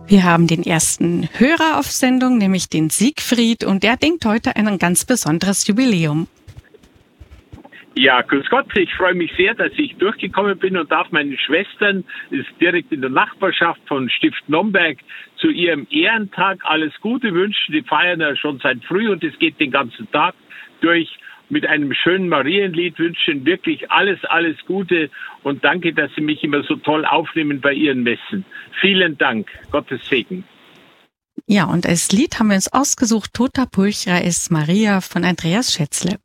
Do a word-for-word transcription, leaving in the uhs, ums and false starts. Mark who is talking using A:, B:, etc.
A: Wir haben den ersten Hörer auf Sendung, nämlich den Siegfried, und der denkt heute an ein ganz besonderes Jubiläum.
B: Ja, grüß Gott, ich freue mich sehr, dass ich durchgekommen bin und darf meinen Schwestern, das ist direkt in der Nachbarschaft von Stift Nomberg, zu ihrem Ehrentag alles Gute wünschen. Die feiern ja schon seit früh und es geht den ganzen Tag durch. Mit einem schönen Marienlied wünschen wirklich alles, alles Gute und danke, dass Sie mich immer so toll aufnehmen bei Ihren Messen. Vielen Dank. Gottes Segen.
A: Ja, und als Lied haben wir uns ausgesucht, Toter Pulchra ist Maria von Andreas Schätzle.